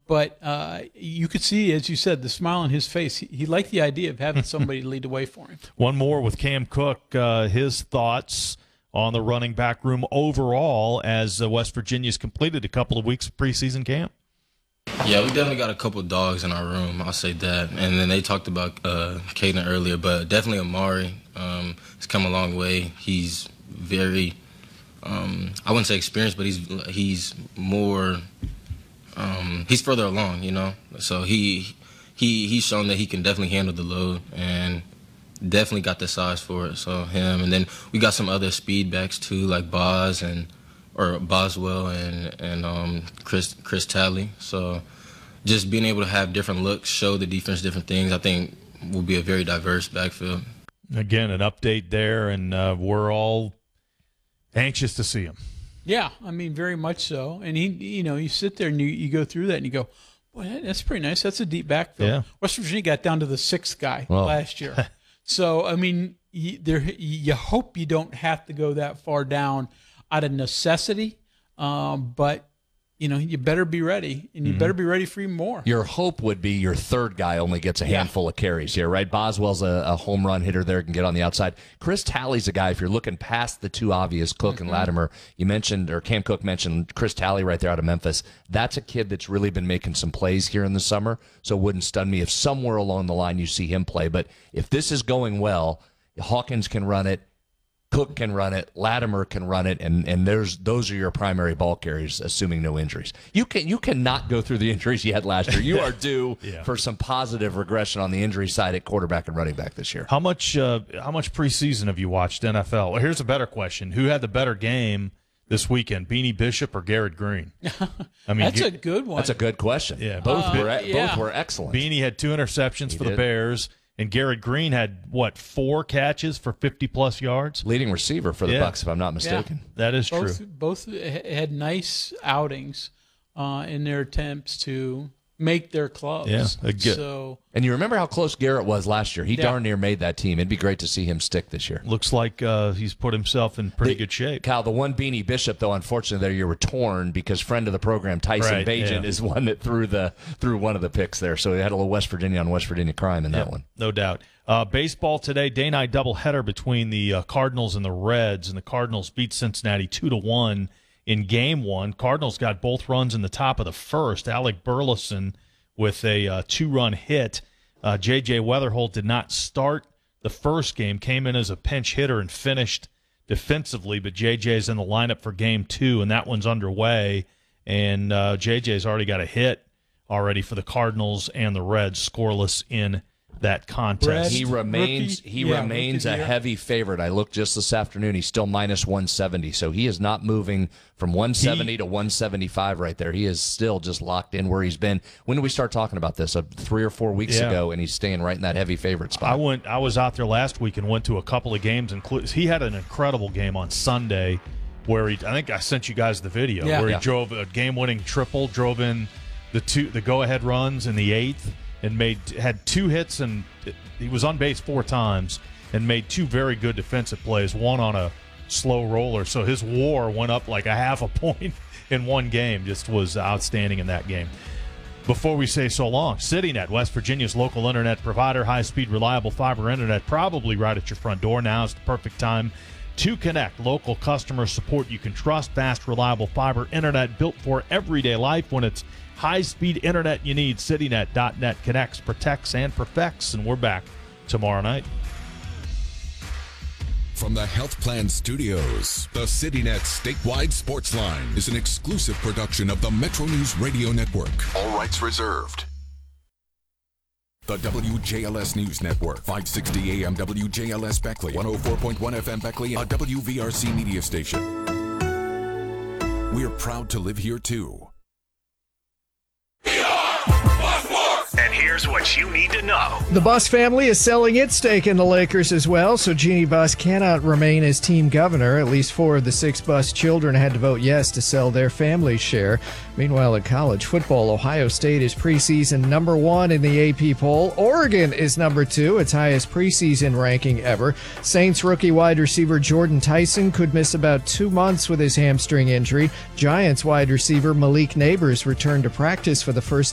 But you could see, as you said, the smile on his face. He liked the idea of having somebody lead the way for him. One more with Cam Cook, his thoughts on the running back room overall as West Virginia's completed a couple of weeks of preseason camp. Yeah, we definitely got a couple of dogs in our room, I'll say that. And then they talked about Caden earlier, but definitely Amari has come a long way. He's very, I wouldn't say experienced, but he's more, he's further along, you know. So he's shown that he can definitely handle the load and definitely got the size for it. So him, and then we got some other speed backs too, like Boswell and Chris Talley. So just being able to have different looks, show the defense different things, I think will be a very diverse backfield. Again, an update there, and we're all anxious to see him. Yeah, I mean, very much so. And you sit there and you go through that and you go, well, that's pretty nice. That's a deep backfield. Yeah. West Virginia got down to the sixth guy last year. So, I mean, you hope you don't have to go that far down out of necessity, but you better be ready, and you better be ready for even more. Your hope would be your third guy only gets a handful of carries here, right? Boswell's a home run hitter there, can get on the outside. Chris Talley's a guy, if you're looking past the two obvious, Cook and Latimer, you mentioned, or Cam Cook mentioned Chris Talley right there out of Memphis. That's a kid that's really been making some plays here in the summer, so it wouldn't stun me if somewhere along the line you see him play. But if this is going well, Hawkins can run it, Cook can run it, Latimer can run it, and those are your primary ball carriers, assuming no injuries. You cannot go through the injuries you had last year. You are due for some positive regression on the injury side at quarterback and running back this year. How much preseason have you watched NFL? Well, here's a better question: who had the better game this weekend, Beanie Bishop or Garrett Green? I mean, that's a good one. That's a good question. Yeah, both were excellent. Beanie had 2 interceptions for the Bears. And Garrett Green had, 4 catches for 50-plus yards? Leading receiver for the Bucs, if I'm not mistaken. Yeah, that is true. Both had nice outings in their attempts to make their clubs. Yeah, and you remember how close Garrett was last year. He darn near made that team. It'd be great to see him stick this year. Looks like he's put himself in pretty good shape. Kyle, the one Beanie Bishop, though, unfortunately, there you were torn because friend of the program, Tyson Bagent, is one that threw one of the picks there. So he had a little West Virginia on West Virginia crime in that one. No doubt. Baseball today, day-night doubleheader between the Cardinals and the Reds, and the Cardinals beat Cincinnati 2-1 in Game 1. Cardinals got both runs in the top of the first. Alec Burleson with a 2-run hit. J.J. Weatherholt did not start the first game, came in as a pinch hitter and finished defensively, but J.J.'s in the lineup for Game 2, and that one's underway. And J.J.'s already got a hit already for the Cardinals and the Reds, scoreless in that contest. He remains a heavy favorite. I looked just this afternoon. He's still minus 170, so he is not moving from 170 to 175 right there. He is still just locked in where he's been. When did we start talking about this? 3 or 4 weeks ago, and he's staying right in that heavy favorite spot. I was out there last week and went to a couple of games. He had an incredible game on Sunday where I think I sent you guys the video, where he drove a game-winning triple, drove in the go-ahead runs in the 8th, and had 2 hits, and he was on base 4 times and made 2 very good defensive plays, one on a slow roller. So his WAR went up like a half a point in one game. Just was outstanding in that game. Before we say so long, CityNet, West Virginia's local internet provider, high-speed, reliable fiber internet, probably right at your front door. Now is the perfect time to connect. Local customer support you can trust, fast, reliable fiber internet built for everyday life. When it's high-speed internet you need, CityNet.net connects, protects, and perfects. And we're back tomorrow night. From the Health Plan Studios, the CityNet Statewide Sports Line is an exclusive production of the Metro News Radio Network. All rights reserved. The WJLS News Network, 560 AM WJLS Beckley, 104.1 FM Beckley, a WVRC media station. We're proud to live here, too. And here's what you need to know. The Buss family is selling its stake in the Lakers as well, so Jeannie Buss cannot remain as team governor. At least 4 of the 6 Buss children had to vote yes to sell their family's share. Meanwhile, in college football, Ohio State is preseason number 1 in the AP poll. Oregon is number 2, its highest preseason ranking ever. Saints rookie wide receiver Jordan Tyson could miss about 2 months with his hamstring injury. Giants wide receiver Malik Neighbors returned to practice for the first